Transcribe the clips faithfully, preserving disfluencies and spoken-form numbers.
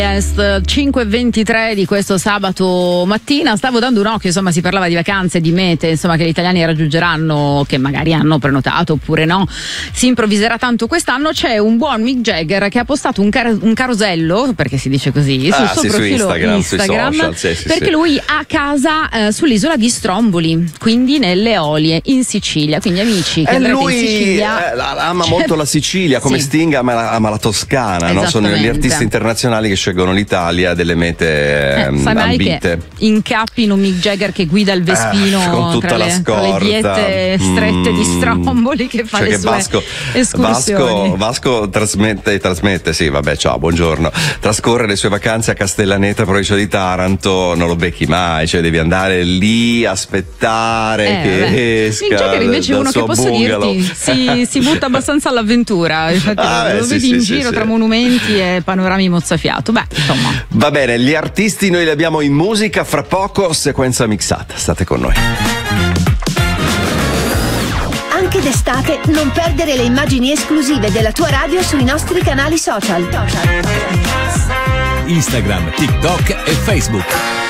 cinque e ventitré di questo sabato mattina. Stavo dando un occhio, insomma, si parlava di vacanze, di mete, insomma, che gli italiani raggiungeranno, che magari hanno prenotato oppure no. Si improvviserà tanto quest'anno. C'è un buon Mick Jagger che ha postato un, car- un carosello, perché si dice così, ah, sul suo sì, profilo su Instagram, Instagram, social, sì, sì, perché sì. lui ha casa eh, sull'isola di Stromboli, quindi nelle Eolie, in Sicilia. Quindi amici che eh, andrete lui in Sicilia, eh, ama molto la Sicilia, come sì. Sting ama, ama la Toscana, no? Sono gli artisti internazionali che scelgono l'Italia delle mete eh, ehm, sai mai ambite. Che incappi in un Mick Jagger che guida il Vespino eh, con tutta tra, la le, tra le diete strette mm. di Stromboli, che fa cioè le che sue Vasco, escursioni. Vasco, Vasco trasmette, trasmette, sì vabbè ciao, buongiorno, trascorre le sue vacanze a Castellaneta, provincia di Taranto, non lo becchi mai, cioè devi andare lì, aspettare eh, che vabbè. esca. Mick Jagger invece è uno che posso bungalow. dirti si, si butta abbastanza all'avventura, infatti ah, lo, beh, lo sì, vedi sì, in sì, giro sì. tra monumenti e panorami mozzafiato. Beh, insomma. Va bene, gli artisti noi li abbiamo in musica, fra poco sequenza mixata, state con noi. Anche d'estate non perdere le immagini esclusive della tua radio sui nostri canali social. Instagram, TikTok e Facebook.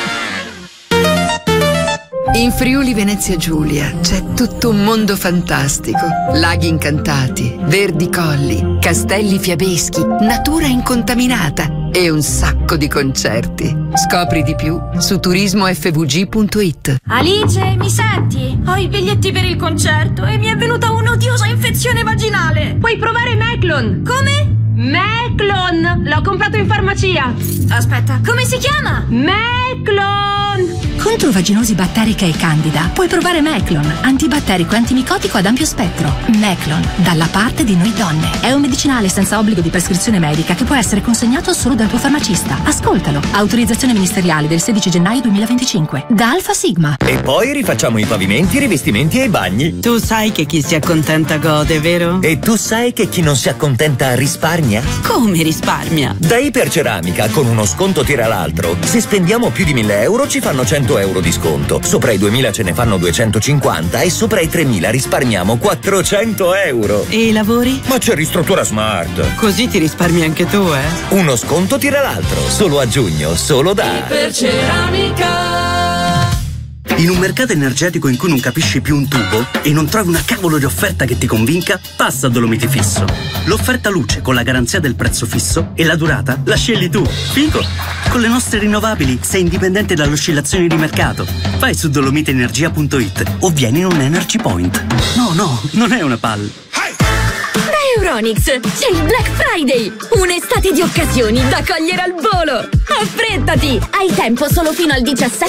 In Friuli Venezia Giulia c'è tutto un mondo fantastico. Laghi incantati, verdi colli, castelli fiabeschi, natura incontaminata e un sacco di concerti. Scopri di più su turismo effe vu gi punto it. Alice, mi senti? Ho i biglietti per il concerto e mi è venuta un'odiosa infezione vaginale. Puoi provare Meclon. Come? Meclon! L'ho comprato in farmacia. Aspetta, come si chiama? Meclon! Contro vaginosi batterica e candida puoi provare Meclon, antibatterico e antimicotico ad ampio spettro. Meclon, dalla parte di noi donne. È un medicinale senza obbligo di prescrizione medica che può essere consegnato solo dal tuo farmacista. Ascoltalo. Autorizzazione ministeriale del sedici gennaio duemilaventicinque. Da Alfa Sigma. E poi rifacciamo i pavimenti, i rivestimenti e i bagni. Tu sai che chi si accontenta gode, vero? E tu sai che chi non si accontenta risparmia? Come risparmia? Da Iperceramica, con uno sconto tira l'altro. Se spendiamo più di mille euro ci fanno cento euro di sconto. Sopra i duemila ce ne fanno duecentocinquanta e sopra i tremila risparmiamo quattrocento euro. E i lavori? Ma c'è Ristruttura Smart. Così ti risparmi anche tu, eh? Uno sconto tira l'altro. Solo a giugno, solo da Iperceramica. In un mercato energetico in cui non capisci più un tubo e non trovi una cavolo di offerta che ti convinca, passa a Dolomiti Fisso. L'offerta luce con la garanzia del prezzo fisso e la durata la scegli tu. Figo! Con le nostre rinnovabili sei indipendente dalle oscillazioni di mercato. Vai su dolomite energia punto it o vieni in un Energy Point. No, no, non è una palla. Da Euronics c'è il Black Friday, un'estate di occasioni da cogliere al volo. Affrettati! Hai tempo solo fino al diciassette